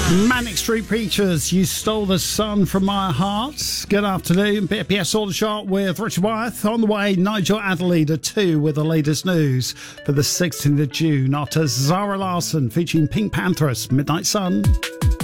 Manic Street Preachers, You Stole the Sun from My Heart. Good afternoon. BPS All the Shot with Richard Wyeth. On the way, Nigel Adderley at 2 with the latest news for the 16th of June after Zara Larsson featuring Pink Panthers, Midnight Sun.